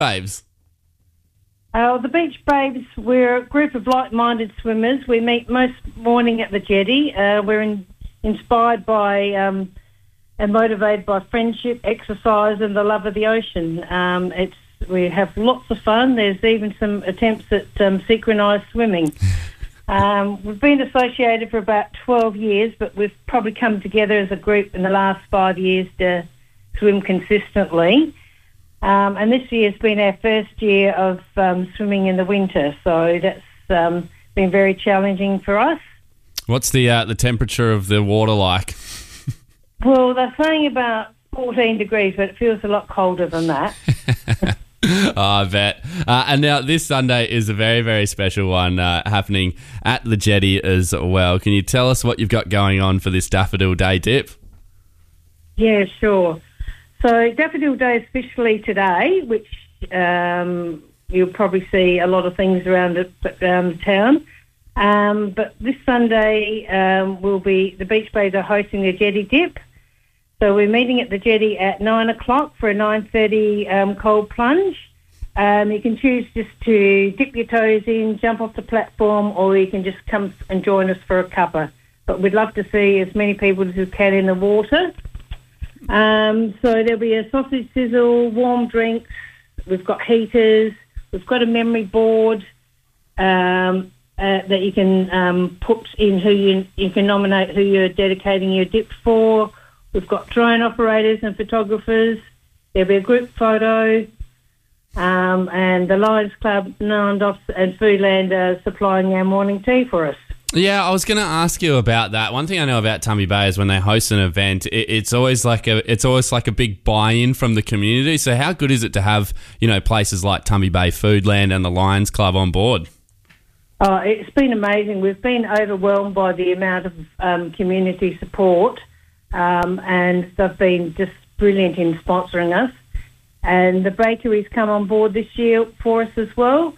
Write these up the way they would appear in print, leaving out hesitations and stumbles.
Babes? The Beach Babes, we're a group of like-minded swimmers. We meet most morning at the jetty. We're inspired by and motivated by friendship, exercise and the love of the ocean. We have lots of fun. There's even some attempts at synchronised swimming. We've been associated for about 12 years, but we've probably come together as a group in the last 5 years to swim consistently. And this year has been our first year of swimming in the winter, so that's been very challenging for us. What's the temperature of the water like? Well, they're saying about 14 degrees, but it feels a lot colder than that. I bet. And now this Sunday is a very, very special one happening at the jetty as well. Can you tell us what you've got going on for this Daffodil Day dip? Yeah, sure. So Daffodil Day is officially today, which you'll probably see a lot of things around the town. But this Sunday the Beach Babes are hosting the jetty dip. So we're meeting at the jetty at 9 o'clock for a 9:30 cold plunge. You can choose just to dip your toes in, jump off the platform, or you can just come and join us for a cuppa. But we'd love to see as many people as we can in the water. So there'll be a sausage sizzle, warm drinks, we've got heaters, we've got a memory board that you can put in who you can nominate who you're dedicating your dip for. We've got drone operators and photographers. There'll be a group photo, and the Lions Club, Nandos and Foodland are supplying our morning tea for us. Yeah, I was going to ask you about that. One thing I know about Tumby Bay is when they host an event, it's always like a big buy-in from the community. So how good is it to have, places like Tumby Bay Foodland and the Lions Club on board? Oh, it's been amazing. We've been overwhelmed by the amount of community support, and they've been just brilliant in sponsoring us. And the bakeries come on board this year for us as well.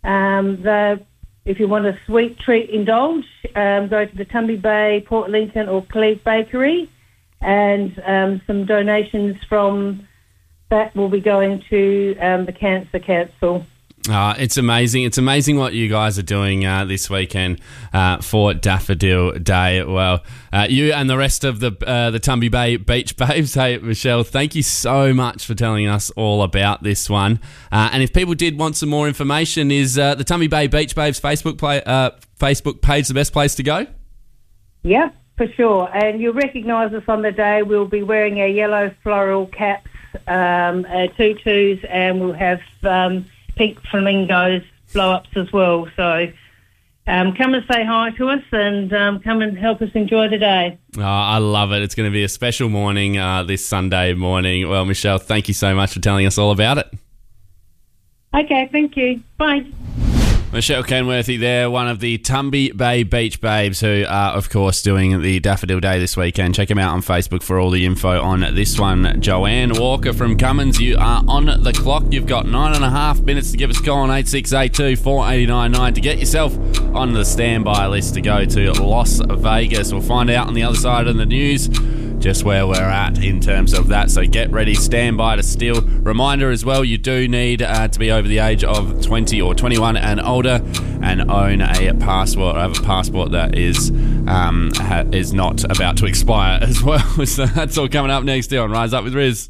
If you want a sweet treat, indulge, go to the Tumby Bay, Port Lincoln or Cleve Bakery, and some donations from that will be going to the Cancer Council. It's amazing. It's amazing what you guys are doing this weekend for Daffodil Day. Well, you and the rest of the Tumby Bay Beach Babes. Hey, Michelle, thank you so much for telling us all about this one. And if people did want some more information, is the Tumby Bay Beach Babes Facebook page the best place to go? Yeah, for sure. And you'll recognise us on the day. We'll be wearing our yellow floral caps, our tutus, and we'll have pink flamingos blow-ups as well. So come and say hi to us and come and help us enjoy the day. Oh, I love it. It's going to be a special morning this Sunday morning. Well, Michelle, thank you so much for telling us all about it. Okay, thank you. Bye. Michelle Kenworthy there, one of the Tumby Bay Beach Babes who are, of course, doing the Daffodil Day this weekend. Check them out on Facebook for all the info on this one. Joanne Walker from Cummins, you are on the clock. You've got 9.5 minutes to give us a call on 8682 4899 to get yourself on the standby list to go to Las Vegas. We'll find out on the other side of the news just where we're at in terms of that. So get ready, stand by to steal. Reminder as well, you do need to be over the age of 20 or 21 and older and own a passport, or have a passport that is not about to expire as well. So that's all coming up next here on Rise Up with Riz.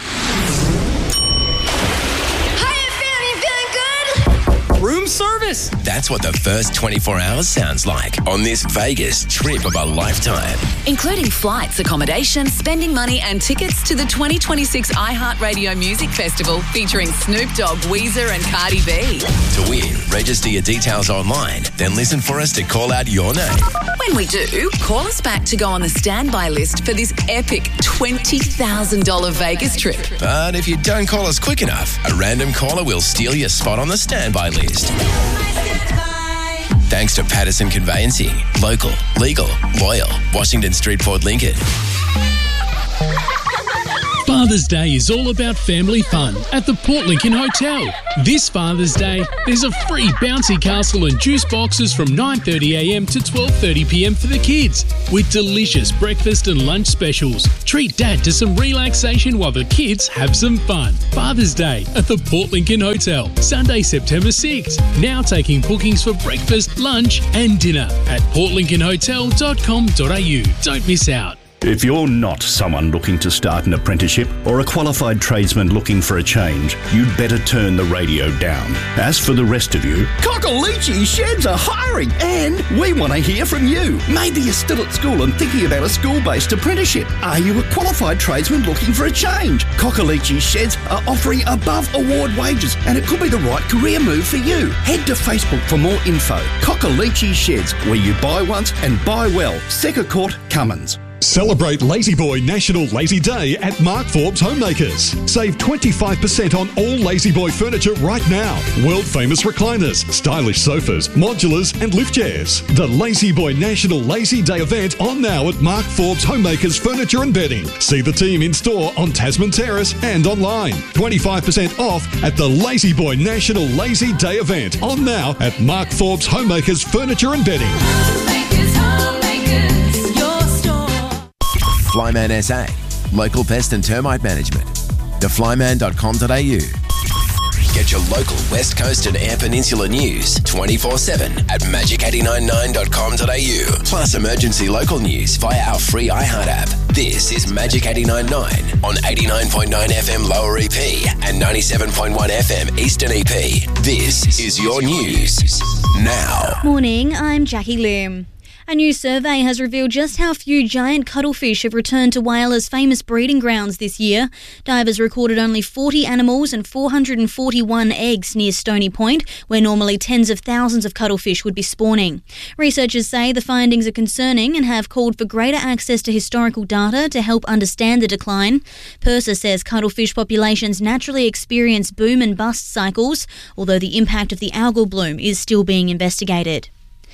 Room service. That's what the first 24 hours sounds like on this Vegas trip of a lifetime. Including flights, accommodation, spending money and tickets to the 2026 iHeartRadio Music Festival featuring Snoop Dogg, Weezer and Cardi B. To win, register your details online, then listen for us to call out your name. When we do, call us back to go on the standby list for this epic $20,000 Vegas trip. But if you don't call us quick enough, a random caller will steal your spot on the standby list. Thanks to Patterson Conveyancing. Local, legal, loyal. Washington Street, Port Lincoln. Father's Day is all about family fun at the Port Lincoln Hotel. This Father's Day, there's a free bouncy castle and juice boxes from 9:30am to 12:30pm for the kids, with delicious breakfast and lunch specials. Treat Dad to some relaxation while the kids have some fun. Father's Day at the Port Lincoln Hotel, Sunday, September 6th. Now taking bookings for breakfast, lunch and dinner at portlincolnhotel.com.au. Don't miss out. If you're not someone looking to start an apprenticeship or a qualified tradesman looking for a change, you'd better turn the radio down. As for the rest of you, Cockaleachy Sheds are hiring and we want to hear from you. Maybe you're still at school and thinking about a school-based apprenticeship. Are you a qualified tradesman looking for a change? Cockaleachy Sheds are offering above award wages and it could be the right career move for you. Head to Facebook for more info. Cockaleachy Sheds, where you buy once and buy well. Secker Court, Cummins. Celebrate Lazy Boy National Lazy Day at Mark Forbes Homemakers. Save 25% on all Lazy Boy furniture right now. World famous recliners, stylish sofas, modulars and lift chairs. The Lazy Boy National Lazy Day event on now at Mark Forbes Homemakers Furniture and Bedding. See the team in store on Tasman Terrace and online. 25% off at the Lazy Boy National Lazy Day event on now at Mark Forbes Homemakers Furniture and Bedding. Flyman SA, local pest and termite management. theflyman.com.au. Get your local West Coast and Eyre Peninsula news 24/7 at magic899.com.au. Plus emergency local news via our free iHeart app. This is Magic 89.9 on 89.9 FM Lower EP and 97.1 FM Eastern EP. This is your news now. Morning, I'm Jackie Lim. A new survey has revealed just how few giant cuttlefish have returned to Whyala's famous breeding grounds this year. Divers recorded only 40 animals and 441 eggs near Stony Point, where normally tens of thousands of cuttlefish would be spawning. Researchers say the findings are concerning and have called for greater access to historical data to help understand the decline. PIRSA says cuttlefish populations naturally experience boom and bust cycles, although the impact of the algal bloom is still being investigated.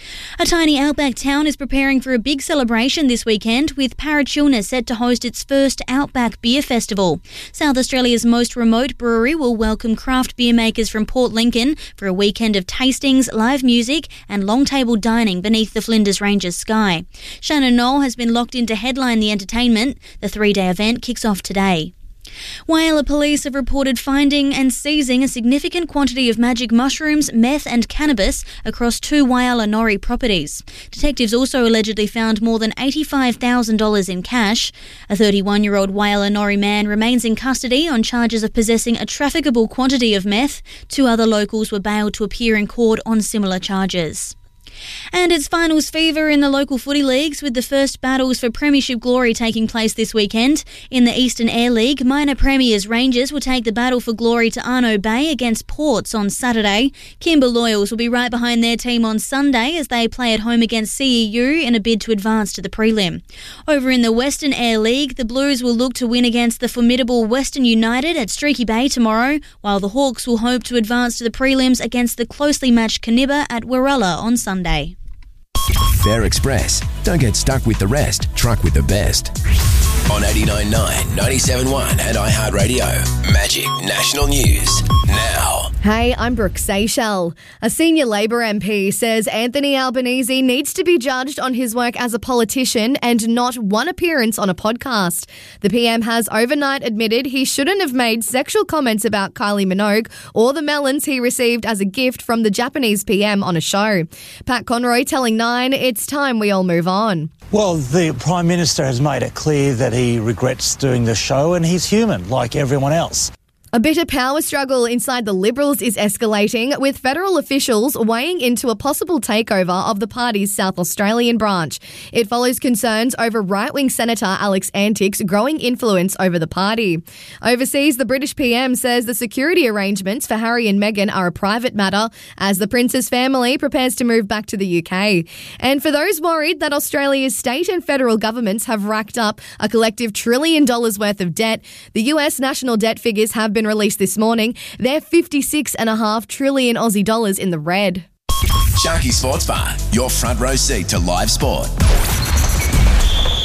A tiny outback town is preparing for a big celebration this weekend, with Parachilna set to host its first Outback Beer Festival. South Australia's most remote brewery will welcome craft beer makers from Port Lincoln for a weekend of tastings, live music and long-table dining beneath the Flinders Ranges sky. Shannon Knoll has been locked in to headline the entertainment. The three-day event kicks off today. Whyalla police have reported finding and seizing a significant quantity of magic mushrooms, meth and cannabis across 2 Whyalla Norrie properties. Detectives also allegedly found more than $85,000 in cash. A 31-year-old Whyalla Norrie man remains in custody on charges of possessing a trafficable quantity of meth. 2 other locals were bailed to appear in court on similar charges. And it's finals fever in the local footy leagues, with the first battles for premiership glory taking place this weekend. In the Eastern Air League, minor premiers Rangers will take the battle for glory to Arno Bay against Ports on Saturday. Kimber Loyals will be right behind their team on Sunday as they play at home against CEU in a bid to advance to the prelim. Over in the Western Air League, the Blues will look to win against the formidable Western United at Streaky Bay tomorrow, while the Hawks will hope to advance to the prelims against the closely matched Canibba at Werrella on Sunday. Fair Express. Don't get stuck with the rest. Truck with the best. On 89.9, 97.1 and iHeartRadio. Magic National News now. Hey, I'm Brooke Seychelles. A senior Labor MP says Anthony Albanese needs to be judged on his work as a politician and not one appearance on a podcast. The PM has overnight admitted he shouldn't have made sexual comments about Kylie Minogue or the melons he received as a gift from the Japanese PM on a show. Pat Conroy telling Nine, it's time we all move on. Well, the Prime Minister has made it clear that he regrets doing the show and he's human, like everyone else. A bitter power struggle inside the Liberals is escalating, with federal officials weighing into a possible takeover of the party's South Australian branch. It follows concerns over right-wing Senator Alex Antick's growing influence over the party. Overseas, the British PM says the security arrangements for Harry and Meghan are a private matter as the Prince's family prepares to move back to the UK. And for those worried that Australia's state and federal governments have racked up a collective $1 trillion worth of debt, the US national debt figures have been released this morning. They're 56.5 trillion Aussie dollars in the red. Sharky Sports Bar, your front row seat to live sport.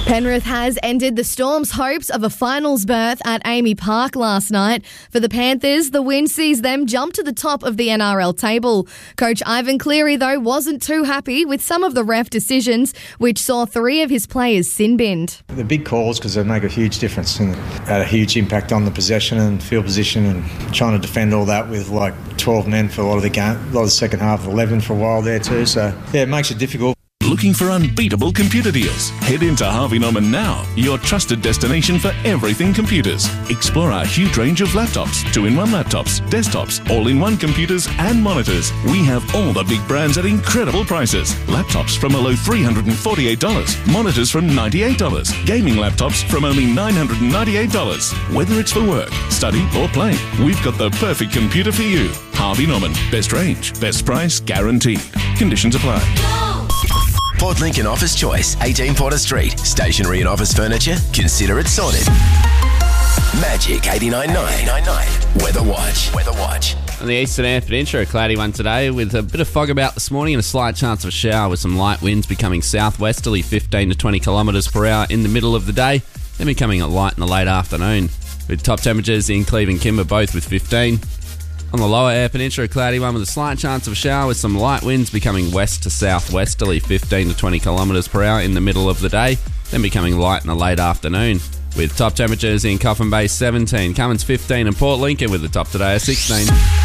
Penrith has ended the Storm's hopes of a finals berth at Amy Park last night. For the Panthers, the win sees them jump to the top of the NRL table. Coach Ivan Cleary, though, wasn't too happy with some of the ref decisions, which saw 3 of his players sin-binned. The big calls, because they make a huge difference and had a huge impact on the possession and field position, and trying to defend all that with like 12 men for a lot of the game, a lot of the second half, 11 for a while there too. So, yeah, it makes it difficult. Looking for unbeatable computer deals? Head into Harvey Norman now, your trusted destination for everything computers. Explore our huge range of laptops, 2-in-1 laptops, desktops, all-in-one computers and monitors. We have all the big brands at incredible prices. Laptops from a low $348, monitors from $98, gaming laptops from only $998. Whether it's for work, study or play, we've got the perfect computer for you. Harvey Norman, best range, best price, guaranteed. Conditions apply. Port Lincoln Office Choice, 18 Porter Street. Stationery and office furniture? Consider it sorted. Magic 89.9. Weather Watch. On the eastern Eyre Peninsula, a cloudy one today with a bit of fog about this morning and a slight chance of a shower with some light winds becoming southwesterly 15 to 20 kilometres per hour in the middle of the day, then becoming light in the late afternoon, with top temperatures in Cleve and Kimber both with 15. On the lower Eyre Peninsula, a cloudy one with a slight chance of a shower with some light winds becoming west to southwesterly 15 to 20 kilometres per hour in the middle of the day, then becoming light in the late afternoon, with top temperatures in Coffin Bay 17, Cummins 15 and Port Lincoln with the top today of 16.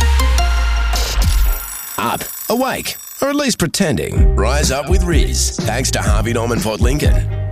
Up, awake, or at least pretending. Rise up with Riz. Thanks to Harvey Norman Port Lincoln.